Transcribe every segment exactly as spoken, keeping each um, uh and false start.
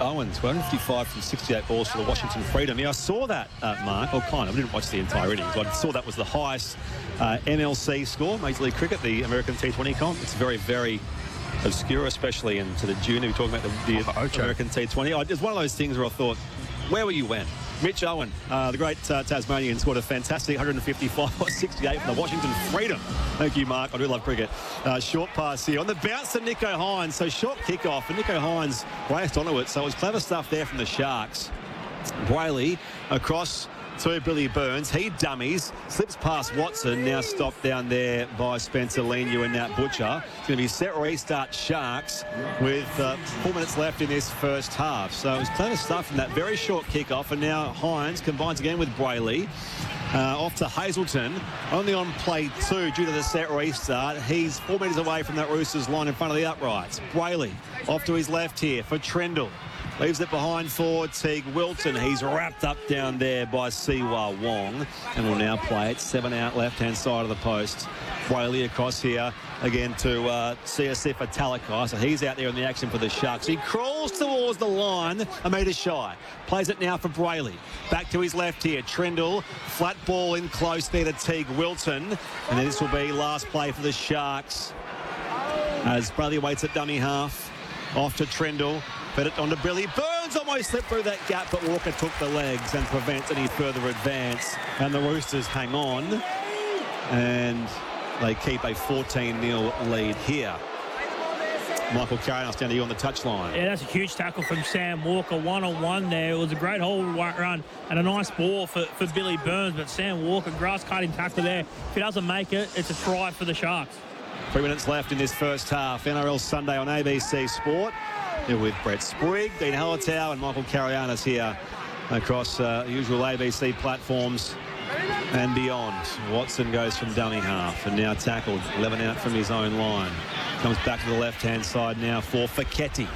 Owen, two hundred fifty-five from sixty-eight balls for the Washington Freedom. Yeah, I saw that, uh, Mark. Well, kind of. I didn't watch the entire innings. I saw that was the highest uh, M L C score, Major League Cricket, the American T twenty comp. It's very, very obscure, especially into the junior. We're talking about the, the oh, American T twenty. I, it's one of those things where I thought, where were you when? Mitch Owen, uh, the great uh, Tasmanian, scored a fantastic one hundred fifty-five or sixty-eight for the Washington Freedom. Thank you, Mark. I do love cricket. Uh, short pass here. On the bounce to Nicho Hynes. So short kickoff. And Nicho Hynes raced onto it. So it was clever stuff there from the Sharks. Brayley across to Billy Burns. He dummies, slips past Watson, now stopped down there by Spencer Leniu and Nat Butcher. It's going to be set restart Sharks with uh, four minutes left in this first half. So it was clever stuff from that very short kickoff, and now Hynes combines again with Brayley. Uh, off to Hazelton, only on play two due to the set restart. He's four metres away from that Roosters line in front of the uprights. Brayley off to his left here for Trendle. Leaves it behind for Teague Wilton. He's wrapped up down there by Siwa Wong. And will now play it. Seven out, left-hand side of the post. Brayley across here again to uh, Siosifa Talakai. So he's out there in the action for the Sharks. He crawls towards the line, a metre shy. Plays it now for Brayley. Back to his left here. Trendle, flat ball in close there to Teague Wilton. And then this will be last play for the Sharks as Brayley waits at dummy half. Off to Trendle. Fed it on to Billy Burns, almost slipped through that gap, but Walker took the legs and prevents any further advance. And the Roosters hang on, and they keep a fourteen nil lead here. Michael Carrion, down to you on the touchline. Yeah, that's a huge tackle from Sam Walker, one-on-one there. It was a great hole run and a nice ball for, for Billy Burns, but Sam Walker, grass-cutting tackle there. If he doesn't make it, it's a try for the Sharks. Three minutes left in this first half. N R L Sunday on A B C Sport. Here with Brett Sprigg, Dean Hallertau and Michael Carianis here across uh, usual A B C platforms and beyond. Watson goes from dummy half and now tackled, eleven out from his own line. Comes back to the left-hand side now for Feketi.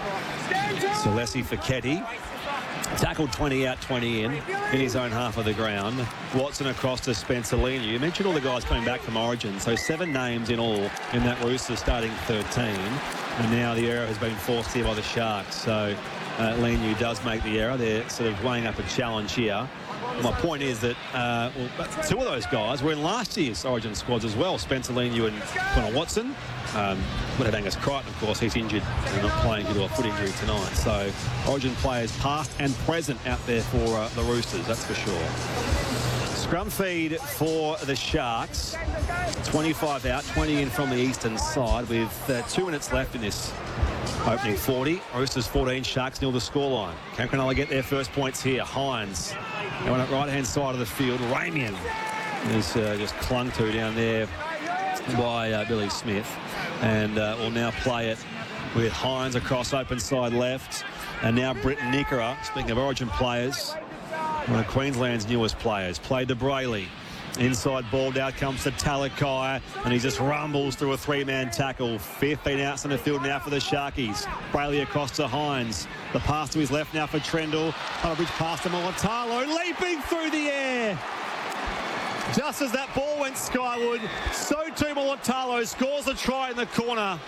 Celesi Feketi. Tackled twenty out, twenty in, in his own half of the ground. Watson across to Spencer Leniu. You mentioned all the guys coming back from Origin, so seven names in all in that Roosters starting thirteen. And now the error has been forced here by the Sharks. So uh, Leniu does make the error. They're sort of weighing up a challenge here. My point is that uh, well, two of those guys were in last year's Origin squads as well. Spencer Leniu and Connor Watson. Um, but Angus Crichton, of course, he's injured and not playing due to a foot injury tonight. So Origin players past and present out there for uh, the Roosters, that's for sure. Scrum feed for the Sharks. twenty-five out, twenty in from the eastern side with uh, two minutes left in this opening forty. Roosters fourteen, Sharks nil the scoreline. Can Cronulla get their first points here? Hynes. They went up right-hand side of the field. Ramian is uh, just clung to down there by uh, Billy Smith. And uh, will now play it with Hynes across open side left. And now Britton Nikora, speaking of Origin players, one of Queensland's newest players, played to Brayley. Inside ball down comes to Talakai, and he just rumbles through a three-man tackle. fifteen outs in the field now for the Sharkies. Brayley across to Hynes. The pass to his left now for Trendle. On a bridge pass to Mulitalo, leaping through the air. Just as that ball went skyward, so too Mulitalo scores a try in the corner.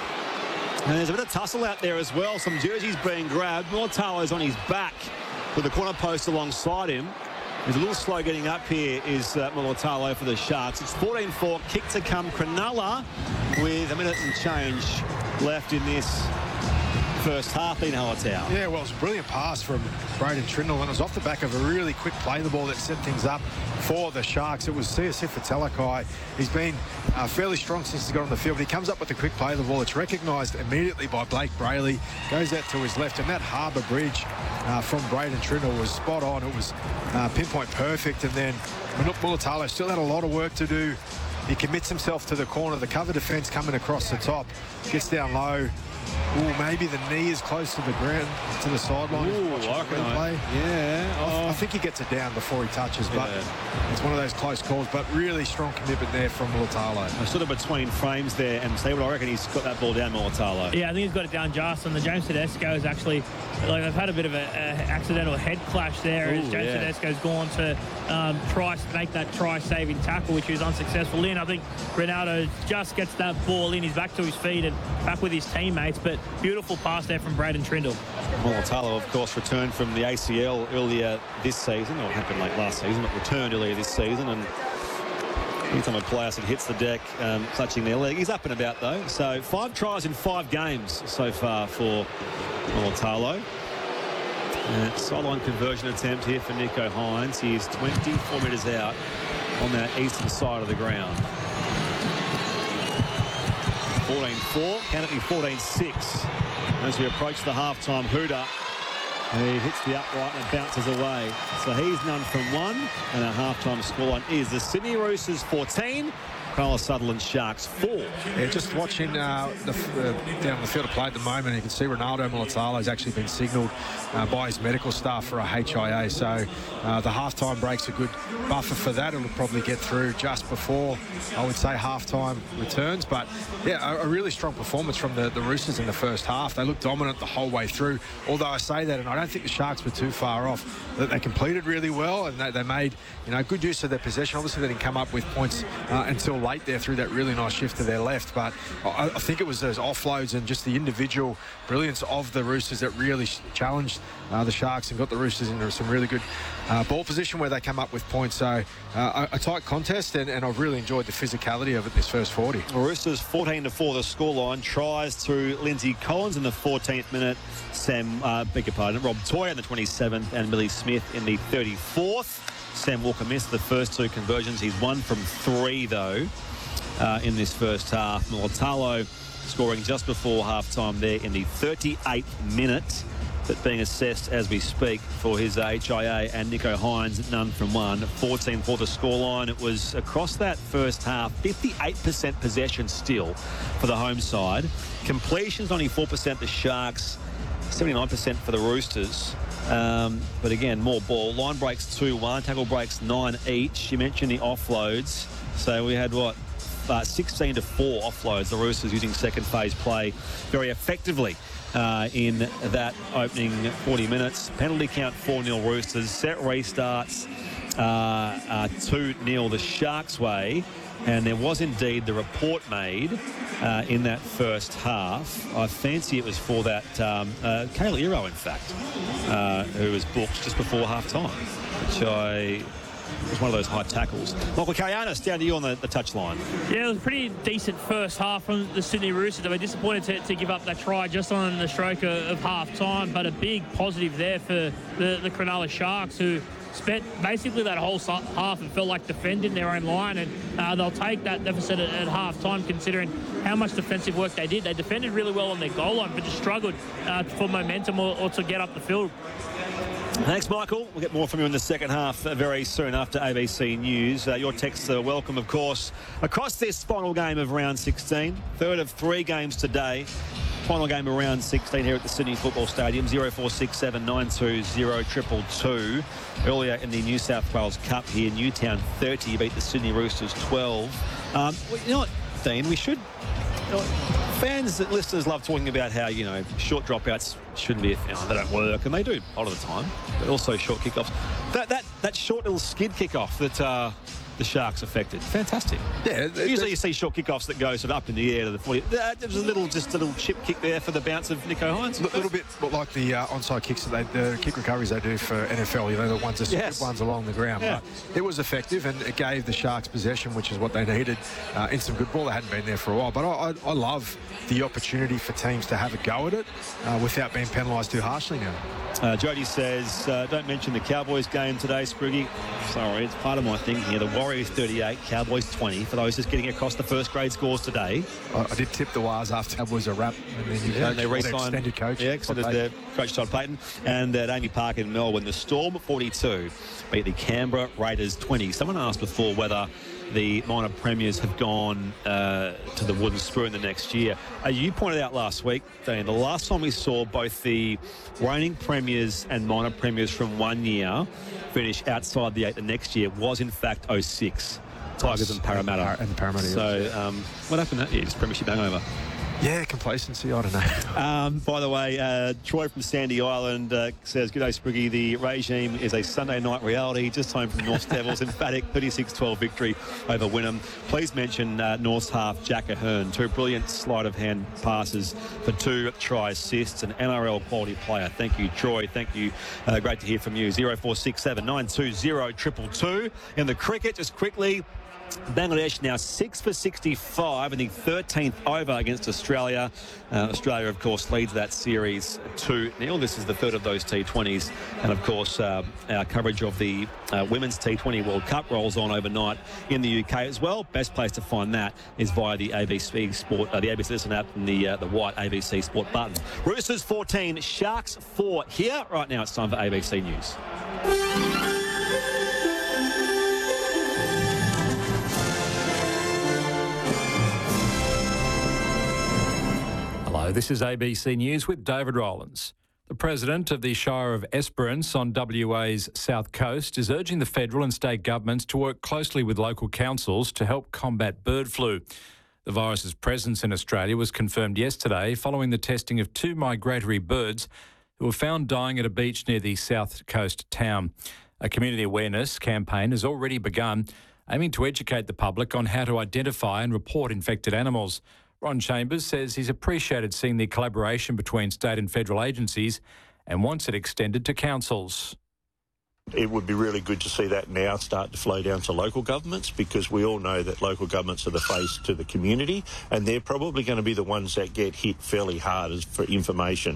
And there's a bit of tussle out there as well. Some jerseys being grabbed. Mulitalo's on his back with the corner post alongside him. He's a little slow getting up here, is uh, Mulitalo for the Sharks. It's fourteen four, kick to come. Cronulla with a minute and change left in this first half in Hallertau. Yeah, well, it was a brilliant pass from Braden Trindle, and it was off the back of a really quick play the ball that set things up for the Sharks. It was Siosifa Talakai. He's been uh, fairly strong since he got on the field. He comes up with a quick play the ball. It's recognised immediately by Blake Brayley. Goes out to his left, and that harbour bridge uh, from Braden Trindle was spot on. It was uh, pinpoint perfect, and then Mulitalo still had a lot of work to do. He commits himself to the corner. The cover defence coming across the top. Gets down low. Ooh, maybe the knee is close to the ground, to the sideline. Ooh, I play. Yeah. Oh. I think he gets it down before he touches, but yeah. It's one of those close calls, but really strong commitment there from Mulitalo. Sort of between frames there, and see what I reckon he's got that ball down, Mulitalo. Yeah, I think he's got it down just, and the James Tedesco is actually, like, they've had a bit of an accidental head clash there. Ooh, as James yeah. Tedesco's gone to um, try to make that try-saving tackle, which was unsuccessful in. I think Ronaldo just gets that ball in, he's back to his feet and back with his teammates. teammates, but beautiful pass there from Braden Trindle. Mulatalo, of course, returned from the A C L earlier this season, or it happened late last season, but returned earlier this season. And anytime a player hits the deck, um, clutching their leg, he's up and about though. So five tries in five games so far for Mulatalo. Uh, sideline conversion attempt here for Nicho Hynes. He is twenty-four metres out on that eastern side of the ground. fourteen four, can it be fourteen six? As we approach the half-time hooter, he hits the upright and bounces away. So he's none from one, and our half-time scoreline is the Sydney Roosters fourteen, Carla Sutherland Sharks four. Yeah, just watching uh, the, uh, down the field of play at the moment, you can see Ronaldo Mulatalo has actually been signalled uh, by his medical staff for a H I A. So uh, the halftime break's a good buffer for that. It'll probably get through just before, I would say, halftime returns. But yeah, a, a really strong performance from the, the Roosters in the first half. They looked dominant the whole way through. Although I say that, and I don't think the Sharks were too far off, that they completed really well and they, they made, you know, good use of their possession. Obviously, they didn't come up with points uh, until late there through that really nice shift to their left. But I, I think it was those offloads and just the individual brilliance of the Roosters that really challenged uh, the Sharks and got the Roosters into some really good uh, ball position where they come up with points. So uh, a, a tight contest, and, and I've really enjoyed the physicality of it this first forty. Well, Roosters fourteen to four the scoreline. Tries through Lindsay Collins in the fourteenth minute. Sam, uh, beg your pardon, Rob Toy in the twenty-seventh and Millie Smith in the thirty-fourth. Sam Walker missed the first two conversions. He's one from three, though, uh, in this first half. Mulatalo scoring just before halftime there in the thirty-eighth minute, but being assessed as we speak for his H I A. And Nicho Hynes, none from one. fourteen for the scoreline. It was across that first half, fifty-eight percent possession still for the home side. Completions, only four percent the Sharks, seventy-nine percent for the Roosters. Um, but again, more ball. Line breaks two one, tackle breaks nine each. You mentioned the offloads. So we had, what, uh, sixteen to four offloads. The Roosters using second phase play very effectively uh, in that opening forty minutes. Penalty count four nil Roosters. Set restarts uh, uh, two nil the Sharks way. And there was indeed the report made uh, in that first half. I fancy it was for that um, uh, Kayla Iro, in fact, uh, who was booked just before half-time, which I was one of those high tackles. Michael Karayanis, down to you on the, the touchline. Yeah, it was a pretty decent first half from the Sydney Roosters. They were disappointed to, to give up that try just on the stroke of, of half-time, but a big positive there for the, the Cronulla Sharks, who spent basically that whole half and felt like defending their own line, and uh, they'll take that deficit at, at half-time considering how much defensive work they did. They defended really well on their goal line, but just struggled uh, for momentum or, or to get up the field. Thanks, Michael. We'll get more from you in the second half uh, very soon after A B C News. Uh, your texts are welcome, of course, across this final game of round sixteen. Third of three games today. Final game of round sixteen here at the Sydney Football Stadium. zero four six seven nine two zero two two two. Earlier in the New South Wales Cup here, Newtown thirty beat the Sydney Roosters twelve. Um, well, you know what, Dean? We should... You know, fans, listeners love talking about how, you know, short dropouts shouldn't be, you know, they don't work, and they do a lot of the time, but also short kickoffs. That that that short little skid kickoff that uh, the Sharks affected, fantastic. Yeah, usually you see short kickoffs that go sort of up in the air to the forty. There was a little, just a little chip kick there for the bounce of Nicho Hynes. A little bit like the uh, onside kicks that they, the kick recoveries they do for N F L. You know, the ones that yes. ones along the ground. Yeah. But it was effective, and it gave the Sharks possession, which is what they needed uh, in some good ball. They hadn't been there for a while. But I, I, I love the opportunity for teams to have a go at it uh, without being penalised too harshly now. Uh, Jody says, uh, don't mention the Cowboys game today, Spriggy. Sorry, it's part of my thinking here. The Warriors thirty-eight, Cowboys twenty. For those just getting across the first grade scores today. I, I did tip the wires after Cowboys a wrap, and then you yeah, and they re-signed extended coach. Yeah, extended their coach Todd Payton, and at Amy Park in Melbourne, the Storm forty-two beat the Canberra Raiders twenty. Someone asked before whether the minor premiers have gone uh, to the wooden spoon the next year. Uh, you pointed out last week, Dean, the last time we saw both the reigning premiers and minor premiers from one year finish outside the eight the next year was in fact oh six. Tigers and Parramatta. And Parramatta. So um, what happened that year? Just premiership hangover. Yeah, complacency, I don't know. Um, by the way, uh, Troy from Sandy Island uh, says, "G'day, Spriggy. The regime is a Sunday night reality. Just home from North Devils. Emphatic thirty-six twelve victory over Wynnum. Please mention uh, North's half, Jack Ahern. Two brilliant sleight of hand passes for two try assists. An N R L quality player." Thank you, Troy. Thank you. Uh, great to hear from you. zero four six seven nine two zero two two two. In the cricket, just quickly, Bangladesh now six for sixty-five in the thirteenth over against Australia. Uh, Australia, of course, leads that series two nil. This is the third of those T twenties. And, of course, uh, our coverage of the uh, Women's T twenty World Cup rolls on overnight in the U K as well. Best place to find that is via the A B C Sport, uh, the A B C Listen app and the, uh, the white A B C Sport button. Roosters fourteen, Sharks four here. Right now it's time for A B C News. Hello, this is A B C News with David Rowlands. The President of the Shire of Esperance on W A's south coast is urging the federal and state governments to work closely with local councils to help combat bird flu. The virus's presence in Australia was confirmed yesterday following the testing of two migratory birds who were found dying at a beach near the south coast town. A community awareness campaign has already begun, aiming to educate the public on how to identify and report infected animals. Ron Chambers says he's appreciated seeing the collaboration between state and federal agencies and wants it extended to councils. It would be really good to see that now start to flow down to local governments, because we all know that local governments are the face to the community, and they're probably going to be the ones that get hit fairly hard as for information.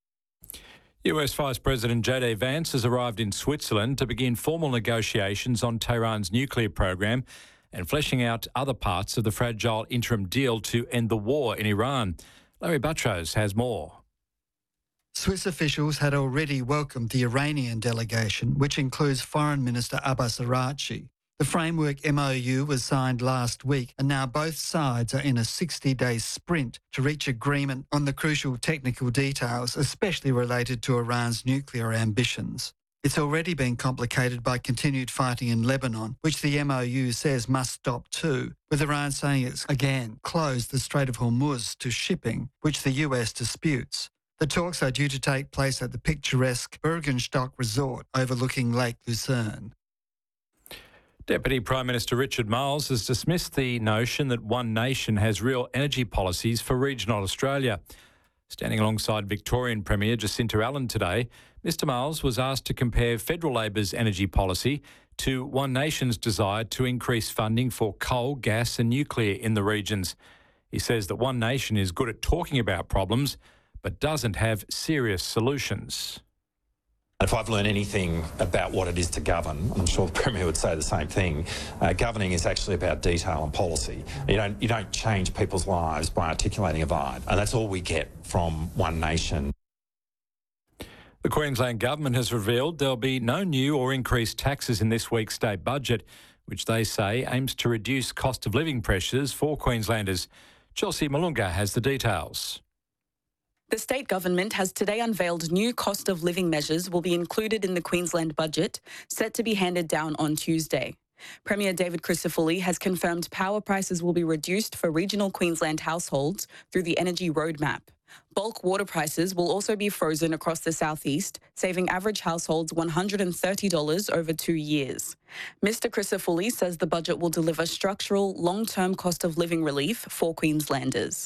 U S Vice President J D Vance has arrived in Switzerland to begin formal negotiations on Tehran's nuclear program and fleshing out other parts of the fragile interim deal to end the war in Iran. Larry Buttrose has more. Swiss officials had already welcomed the Iranian delegation, which includes Foreign Minister Abbas Araghchi. The framework M O U was signed last week, and now both sides are in a sixty-day sprint to reach agreement on the crucial technical details, especially related to Iran's nuclear ambitions. It's already been complicated by continued fighting in Lebanon, which the M O U says must stop too, with Iran saying it's again closed the Strait of Hormuz to shipping, which the U S disputes. The talks are due to take place at the picturesque Bergenstock Resort overlooking Lake Lucerne. Deputy Prime Minister Richard Marles has dismissed the notion that One Nation has real energy policies for regional Australia. Standing alongside Victorian Premier Jacinta Allen today, Mr Marles was asked to compare Federal Labor's energy policy to One Nation's desire to increase funding for coal, gas and nuclear in the regions. He says that One Nation is good at talking about problems but doesn't have serious solutions. If I've learned anything about what it is to govern, I'm sure the Premier would say the same thing. Uh, governing is actually about detail and policy. You don't, you don't change people's lives by articulating a vibe, and that's all we get from One Nation. The Queensland Government has revealed there'll be no new or increased taxes in this week's state budget, which they say aims to reduce cost of living pressures for Queenslanders. Chelsea Malunga has the details. The state government has today unveiled new cost of living measures will be included in the Queensland budget, set to be handed down on Tuesday. Premier David Crisafulli has confirmed power prices will be reduced for regional Queensland households through the Energy Roadmap. Bulk water prices will also be frozen across the southeast, saving average households one hundred thirty dollars over two years. Mister Crisafulli says the budget will deliver structural, long-term cost of living relief for Queenslanders.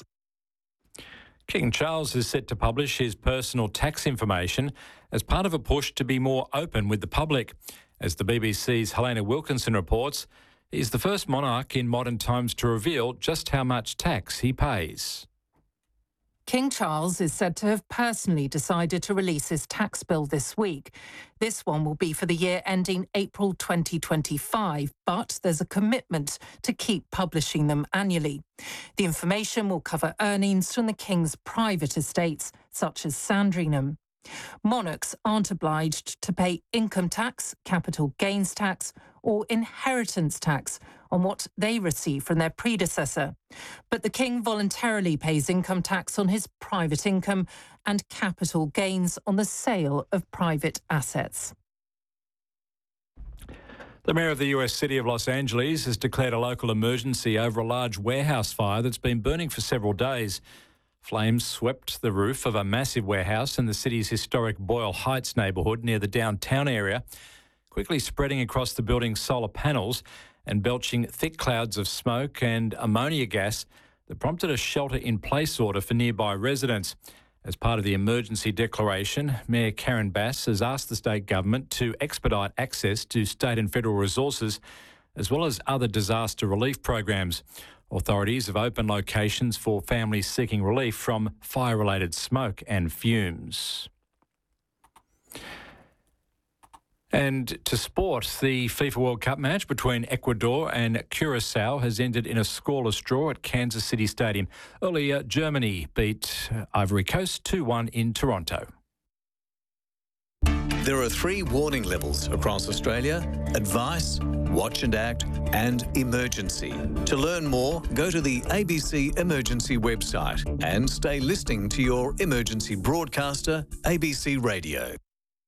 King Charles is set to publish his personal tax information as part of a push to be more open with the public. As the B B C's Helena Wilkinson reports, he's the first monarch in modern times to reveal just how much tax he pays. King Charles is said to have personally decided to release his tax bill this week. This one will be for the year ending April twenty twenty-five, but there's a commitment to keep publishing them annually. The information will cover earnings from the King's private estates, such as Sandringham. Monarchs aren't obliged to pay income tax, capital gains tax, or inheritance tax on what they receive from their predecessor. But the King voluntarily pays income tax on his private income and capital gains on the sale of private assets. The Mayor of the U S city of Los Angeles has declared a local emergency over a large warehouse fire that's been burning for several days. Flames swept the roof of a massive warehouse in the city's historic Boyle Heights neighbourhood near the downtown area, quickly spreading across the building's solar panels and belching thick clouds of smoke and ammonia gas that prompted a shelter-in-place order for nearby residents. As part of the emergency declaration, Mayor Karen Bass has asked the state government to expedite access to state and federal resources, as well as other disaster relief programs. Authorities have opened locations for families seeking relief from fire-related smoke and fumes. And to sport, the FIFA World Cup match between Ecuador and Curacao has ended in a scoreless draw at Kansas City Stadium. Earlier, Germany beat Ivory Coast two one in Toronto. There are three warning levels across Australia: advice, watch and act, and emergency. To learn more, go to the A B C Emergency website and stay listening to your emergency broadcaster, A B C Radio.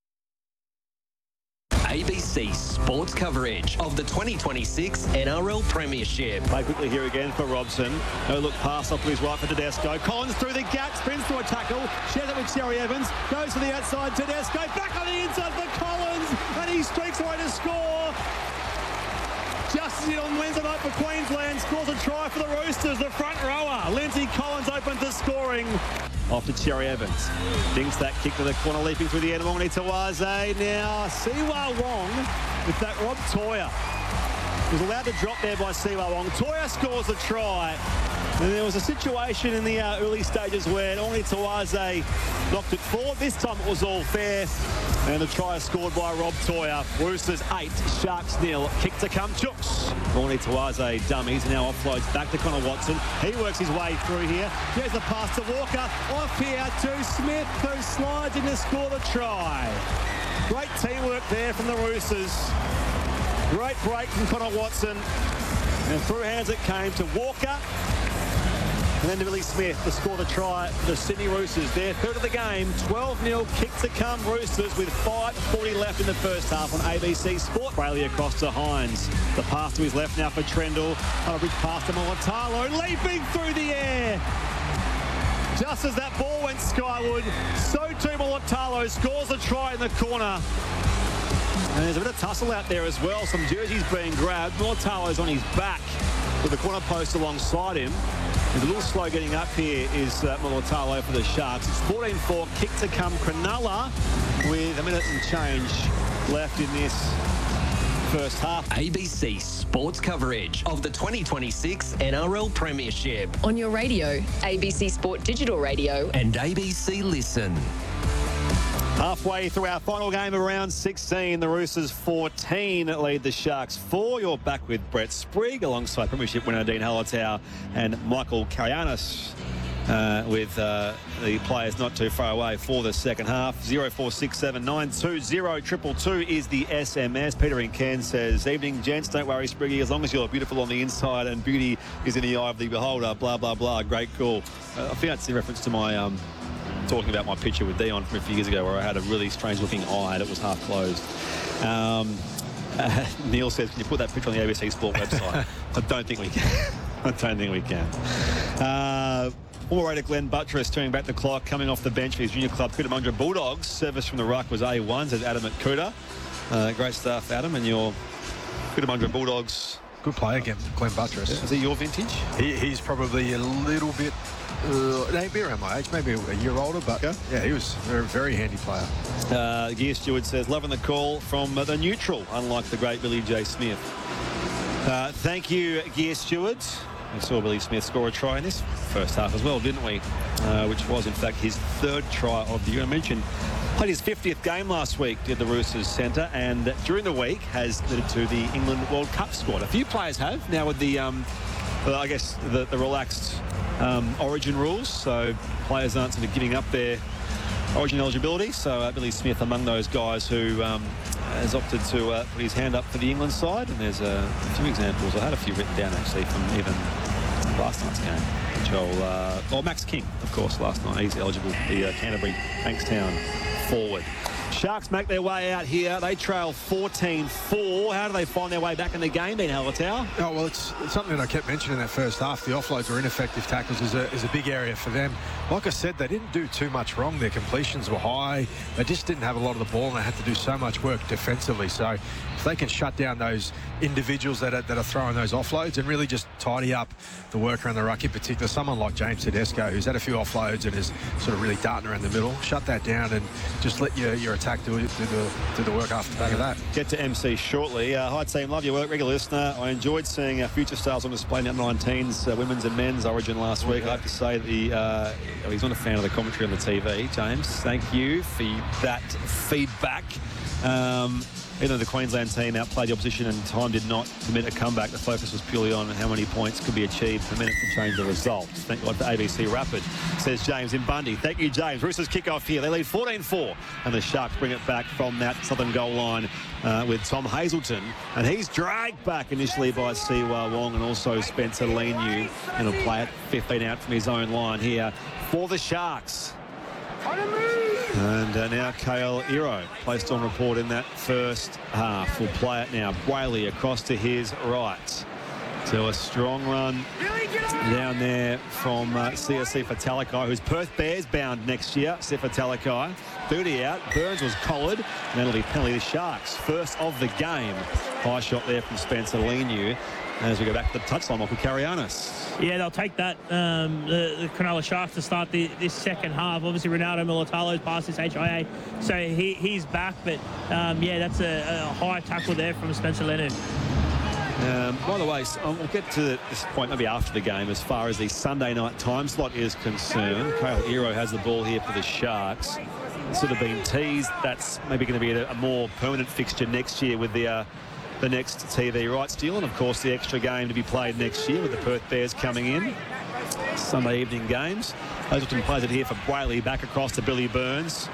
A B C sports coverage of the twenty twenty-six N R L Premiership. Play quickly here again for Robson. No look pass off to his right for Tedesco. Collins through the gap, spins through a tackle, shares it with Cherry Evans, goes to the outside, Tedesco, back on the inside for Collins, and he streaks away to score. Just on Wednesday night for Queensland, scores a try for the Roosters, the front rower. Lindsay Collins open to scoring. Off to Cherry Evans. Dinks that kick to the corner, leaping through the end. Wong Tawaze now. Siwa Wong with that Rob Toya. Was allowed to drop there by Siwa Wong. Toya scores a try. And there was a situation in the uh, early stages where Ongi Tawaze knocked it forward. This time it was all fair. And the try is scored by Rob Toya. Roosters eight, Sharks nil. Kick to come, Chooks. Ongi Tawaze dummies, now offloads back to Connor Watson. He works his way through here. Here's the pass to Walker. Off here to Smith, who slides in to score the try. Great teamwork there from the Roosters. Great break from Connor Watson. And through hands it came to Walker. And then to Billy Smith to score the try for the Sydney Roosters. Their third of the game, twelve nil kick to come Roosters with five forty left in the first half on A B C Sport. Brayley across to Hines. The pass to his left now for Trendall. On a big pass to Molitalo, leaping through the air. Just as that ball went skyward, so too Molitalo scores a try in the corner. And there's a bit of tussle out there as well. Some jerseys being grabbed. Molitalo's on his back with the corner post alongside him. He's a little slow getting up here is uh, Molitalo for the Sharks. It's fourteen four, kick to come. Cronulla with a minute and change left in this first half. A B C sports coverage of the twenty twenty-six N R L Premiership. On your radio, A B C Sport Digital Radio. And A B C Listen. Halfway through our final game of round sixteen, the Roosters fourteen lead the Sharks four. You're back with Brett Sprigg alongside Premiership winner Dean Hallertau and Michael Karianis uh, with uh, the players not too far away for the second half. zero four six seven nine two zero two two two is the S M S. Peter in Cairns says, evening gents, don't worry Spriggy, as long as you're beautiful on the inside and beauty is in the eye of the beholder, blah, blah, blah. Great call. Uh, I think that's in reference to my... Um, talking about my picture with Dion from a few years ago where I had a really strange looking eye that was half closed. Um, uh, Neil says, can you put that picture on the A B C Sport website? I don't think we can. I don't think we can. Uh, Former Raider Glenn Buttress turning back the clock, coming off the bench for his junior club, Cootamundra Bulldogs. Service from the ruck was A one, says Adam at Cooter. Uh, great stuff, Adam, and your Cootamundra Bulldogs. Good play again, Glenn Buttress. Is he your vintage? He, he's probably a little bit... Uh, maybe around my age, maybe a year older, but okay. Yeah, he was a very, very handy player. Uh, Gear Stewart says, loving the call from uh, the neutral, unlike the great Billy J. Smith. Uh, thank you, Gear Stewart. We saw Billy Smith score a try in this first half as well, didn't we? Uh, which was, in fact, his third try of the year. I mentioned played his fiftieth game last week, did the Roosters centre, and during the week has committed to the England World Cup squad. A few players have now with the, um, well, I guess, the, the relaxed um, origin rules, so players aren't sort of giving up their origin eligibility. So uh, Billy Smith among those guys who um, has opted to uh, put his hand up for the England side, and there's uh, a few examples. I had a few written down actually from even last night's game. Joel, uh, oh, Max King, of course, last night. He's eligible, the uh, Canterbury Bankstown forward. Sharks make their way out here. They trail fourteen four. How do they find their way back in the game, Ben Hallertau? Oh, well, it's, it's something that I kept mentioning in that first half. The offloads or ineffective tackles is a, is a big area for them. Like I said, they didn't do too much wrong. Their completions were high. They just didn't have a lot of the ball, and they had to do so much work defensively. So if they can shut down those individuals that are, that are throwing those offloads and really just tidy up the work around the ruck, in particular, someone like James Tedesco, who's had a few offloads and is sort of really darting around the middle, shut that down and just let your, your attack do, do, the, do the work after the back of that. Get to M C shortly. Uh, hi, team. Love your work. Regular listener. I enjoyed seeing our future stars on display in under nineteens, uh, women's and men's Origin last week. I have to say that the, uh, oh, he's not a fan of the commentary on the T V, James. Thank you for that feedback. Um, Even though the Queensland team outplayed the opposition and time did not permit a comeback, the focus was purely on how many points could be achieved per minute to change the result. Thank God for A B C Rapid, says James in Bundy. Thank you, James. Roosters kick off here. They lead fourteen four, and the Sharks bring it back from that southern goal line uh, with Tom Hazelton. And he's dragged back initially by Siwa Wong and also Spencer Leniu. And he'll play it fifteen out from his own line here for the Sharks. And uh, now Kale Iro placed on report in that first half. Will play it now. Brayley across to his right. So a strong run down there from uh, Siosifa Talakai, who's Perth Bears bound next year. Sifa Talakai, thirty out. Burns was collared. And that'll be penalty to Sharks. First of the game. High shot there from Spencer Leniu. As we go back to the touchline, Michael Karianis. Yeah, they'll take that, um, the, the Cronulla Sharks, to start the, this second half. Obviously, Ronaldo Militalo's past his H I A, so he, he's back. But, um, yeah, that's a, a high tackle there from Spencer Leniu. Um, by the way, so we'll get to this point maybe after the game as far as the Sunday night time slot is concerned. Kale Iro has the ball here for the Sharks. It's sort of been teased. That's maybe going to be a, a more permanent fixture next year with the... Uh, the next T V rights deal, and of course the extra game to be played next year with the Perth Bears coming in. Sunday evening games. Hazelton plays it here for Brayley, back across to Billy Burns,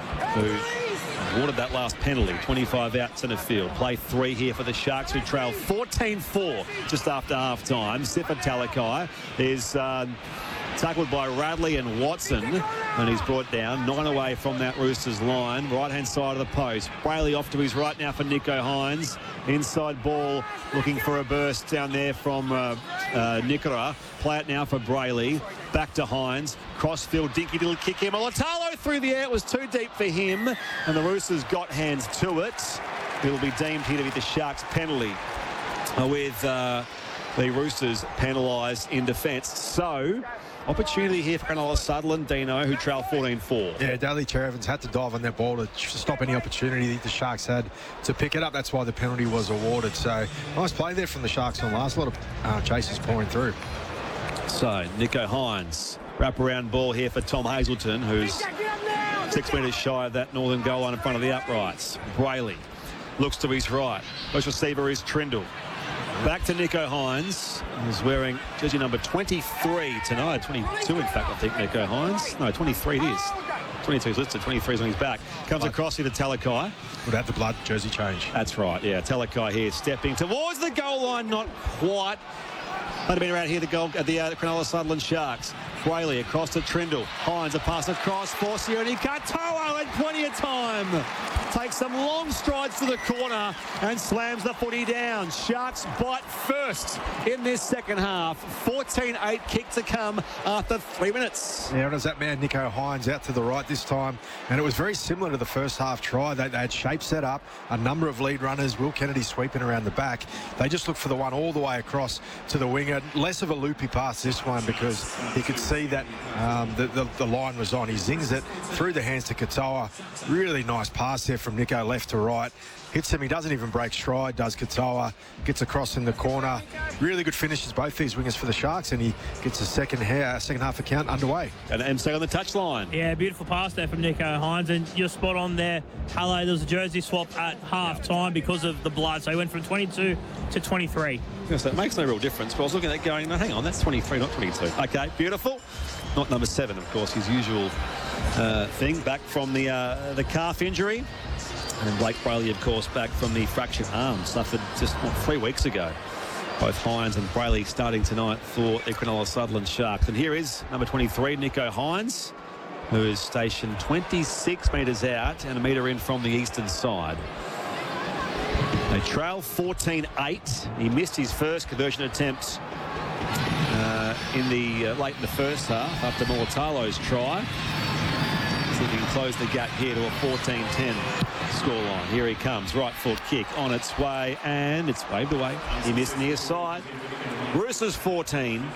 who awarded that last penalty. twenty-five out centre field. Play three here for the Sharks, who trail fourteen four just after half time. Sifa Talakai is uh, tackled by Radley and Watson, and he's brought down nine away from that Roosters line. Right hand side of the post. Brayley off to his right now for Nicho Hynes. Inside ball looking for a burst down there from uh, uh, Nikora. Play it now for Brayley. Back to Hynes. Crossfield, dinky little kick here. Militalo through the air. It was too deep for him, and the Roosters got hands to it. It will be deemed here to be the Sharks penalty, uh, with uh, the Roosters penalised in defence. So opportunity here for Cronulla Sutherland, Dino, who trail fourteen four. Yeah, Daly Cherry Evans had to dive on that ball to stop any opportunity the Sharks had to pick it up. That's why the penalty was awarded. So nice play there from the Sharks on last. A lot of uh, chases pouring through. So Nicho Hynes, wrap-around ball here for Tom Hazelton, who's six metres shy of that northern goal line in front of the uprights. Brayley looks to his right. First receiver is Trindle. Back to Nicho Hynes, who's wearing jersey number twenty-three tonight. twenty-two, in fact, I think, Nicho Hynes. No, twenty-three it is. twenty-two is listed, twenty-three is on his back. Comes blood. across here to Talakai. Would have the blood jersey change. That's right, yeah. Talakai here stepping towards the goal line, not quite. Might have been around here, the goal at the uh, Cronulla Sutherland Sharks. Brayley across to Trindle. Hynes a pass across for Sione Katoa, and plenty of time. Takes some long strides to the corner and slams the footy down. Sharks bite first in this second half. fourteen eight kick to come after three minutes. Yeah, it was that man, Nicho Hynes, out to the right this time. And it was very similar to the first half try. They, they had shape set up, a number of lead runners, Will Kennedy sweeping around the back. They just looked for the one all the way across to the winger. Less of a loopy pass this one because he could see that um, the, the, the line was on. He zings it through the hands to Katoa. Really nice pass there from Nicho, left to right. Hits him. He doesn't even break stride, does Katoa. Gets across in the corner. Really good finishes, both these wingers for the Sharks, and he gets a second, hair, second half account underway. And M C on the touchline. Yeah, beautiful pass there from Nicho Hynes, and you're spot on there. Hello, there was a jersey swap at half time because of the blood, so he went from twenty-two to twenty-three. Yes, that makes no real difference, but I was looking at that going, no, hang on, that's twenty-three, not twenty-two. Okay, beautiful. Not number seven, of course, his usual uh, thing. Back from the uh, the calf injury. And Blake Brayley, of course, back from the fractured arm, suffered just what, three weeks ago. Both Hynes and Brayley starting tonight for the Cronulla Sutherland Sharks. And here is number twenty-three, Nicho Hynes. who is stationed twenty-six metres out and a metre in from the eastern side. They trail fourteen eight. He missed his first conversion attempt uh, in the uh, late in the first half after Mulatalo's try. See if he can close the gap here to a fourteen ten scoreline. Here he comes, right foot kick on its way, and it's waved away. He missed near side. Roosters fourteen,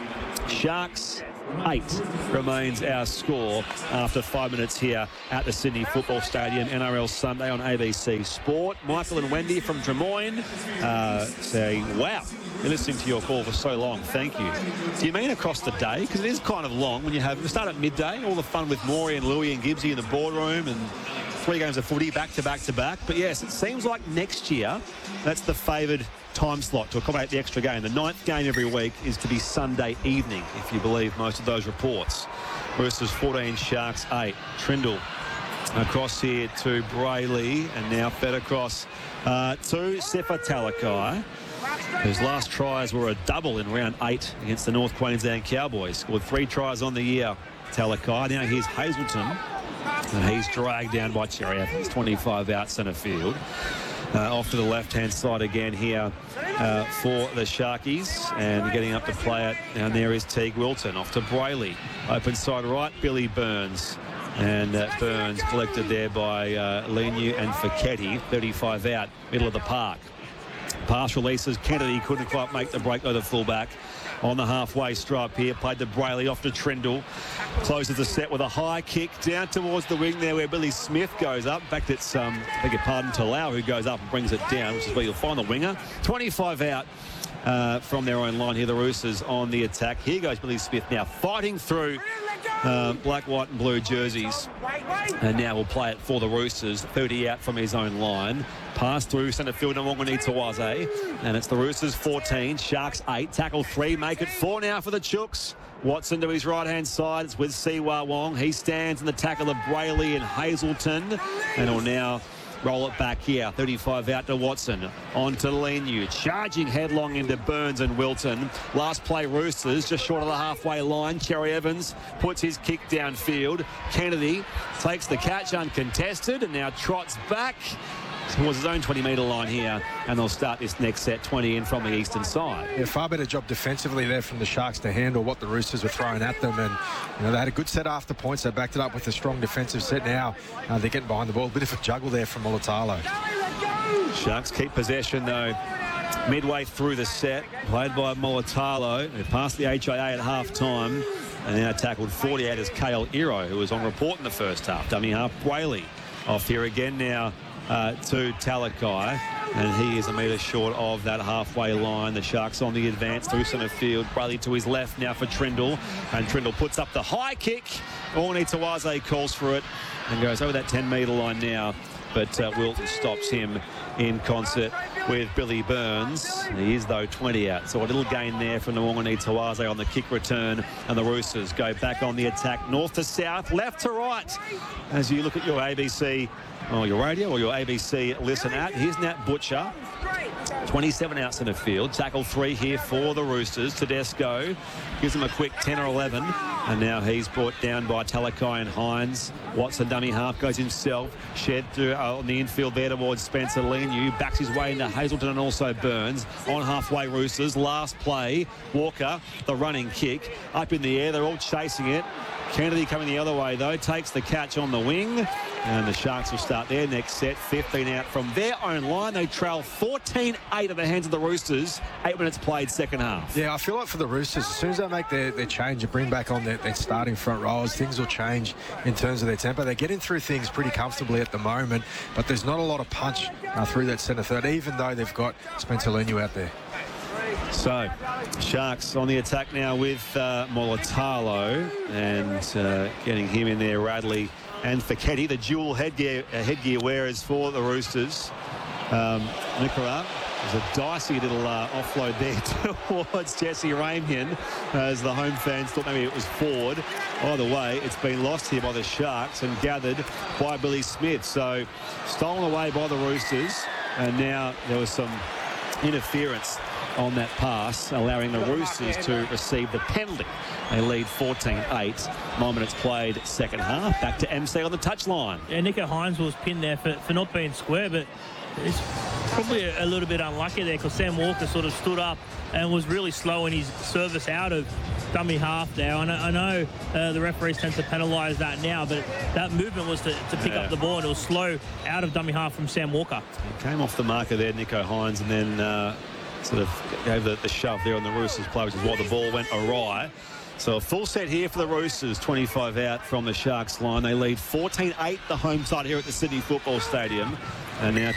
Sharks eight remains our score after five minutes here at the Sydney Football Stadium. N R L Sunday on A B C Sport. Michael and Wendy from Drummoyne uh, saying, wow, been listening to your call for so long. Thank you. Do you mean across the day? Because it is kind of long when you have, we start at midday, all the fun with Maury and Louis and Gibbsy in the boardroom and three games of footy back to back to back. But yes, it seems like next year that's the favoured time slot to accommodate the extra game. The ninth game every week is to be Sunday evening, if you believe most of those reports. Roosters fourteen, Sharks eight. Trindle across here to Brayley, and now fed across uh, to Sefa Talakai, whose last tries were a double in round eight against the North Queensland Cowboys. Scored three tries on the year, Talakai. Now here's Hazelton, and he's dragged down by Cherry Evans, twenty-five out centre field. Uh, off to the left-hand side again here uh, for the Sharkies, and getting up to play it. And there is Teague Wilton off to Brayley. Open side right, Billy Burns. And uh, Burns collected there by uh, Leniu and Fiketti, thirty-five out, middle of the park. Pass releases. Kennedy couldn't quite make the break, though, the fullback. On the halfway stripe here, played to Brayley, off to Trindle. Closes the set with a high kick down towards the wing there where Billy Smith goes up. In fact, it's, um, I beg your pardon, Talau who goes up and brings it down, which is where you'll find the winger. twenty-five out uh, from their own line here, the Roosters on the attack. Here goes Billy Smith now, fighting through uh, black, white and blue jerseys. And now we'll play it for the Roosters. thirty out from his own line. Pass through centre field, Nwanguni Tawaze. And it's the Roosters fourteen, Sharks eight. Tackle three, make it four now for the Chooks. Watson to his right-hand side. It's with Siwa Wong. He stands in the tackle of Brayley and Hazelton. And will now roll it back here. thirty-five out to Watson. On to Leniu. Charging headlong into Burns and Wilton. Last play Roosters, just short of the halfway line. Cherry Evans puts his kick downfield. Kennedy takes the catch uncontested and now trots back towards his own twenty metre line here, and they'll start this next set twenty in from the eastern side. Yeah, far better job defensively there from the Sharks to handle what the Roosters were throwing at them, and you know they had a good set after points. They backed it up with a strong defensive set. Now uh, they're getting behind the ball. A bit of a juggle there from Mulatalo. Sharks keep possession though midway through the set, played by Mulatalo, who passed the H I A at half time and now tackled forty-eight as Kale Iro, who was on report in the first half. Dummy half Brayley off here again now Uh, to Talakai, and he is a metre short of that halfway line. The Sharks on the advance through centre field. Brayley to his left now for Trindle, and Trindle puts up the high kick. Orni Tawaze calls for it and goes over that ten metre line now, but uh, Wilton stops him in concert with Billy Burns. He is, though, twenty out. So a little gain there from Nwanguni Tawaze on the kick return, and the Roosters go back on the attack, north to south, left to right. As you look at your A B C, or your radio, or your A B C listen at, here's Nat Butcher. twenty-seven out centre field. Tackle three here for the Roosters. Tedesco gives him a quick ten or eleven. And now he's brought down by Talakai and Hines. Watson, dummy half, goes himself. Shed through uh, on the infield there towards Spencer Leniu. Backs his way into Hazelton and also Burns. On halfway Roosters. Last play. Walker, the running kick. Up in the air. They're all chasing it. Kennedy coming the other way, though, takes the catch on the wing. And the Sharks will start their next set. fifteen out from their own line. They trail fourteen eight at the hands of the Roosters. Eight minutes played, second half. Yeah, I feel like for the Roosters, as soon as they make their, their change and bring back on their, their starting front rows, things will change in terms of their tempo. They're getting through things pretty comfortably at the moment, but there's not a lot of punch uh, through that centre third, even though they've got Spencer Leniu out there. So, Sharks on the attack now with uh, Mulatalo, and uh, getting him in there, Radley and Fiketti, the dual headgear, uh, headgear wearers for the Roosters. Um, Nikora, there's a dicey little uh, offload there towards Jesse Ramian, as the home fans thought maybe it was forward. Either way, it's been lost here by the Sharks and gathered by Billy Smith. So, stolen away by the Roosters, and now there was some interference on that pass, allowing the Roosters to receive the penalty. They lead fourteen eight. Nine minutes played, second half. Back to M C on the touchline. Yeah, Nico Hines was pinned there for, for not being square, but it's probably a, a little bit unlucky there because Sam Walker sort of stood up and was really slow in his service out of dummy half there. I know, I know uh, the referees tend to penalise that now, but that movement was to, to pick Yeah. up the ball, and it was slow out of dummy half from Sam Walker. He came off the marker there, Nico Hines, and then uh, sort of gave the, the shove there on the Roosters play, which is why the ball went awry. So a full set here for the Roosters, twenty-five out from the Sharks line. They lead fourteen eight, the home side here at the Sydney Football Stadium. And now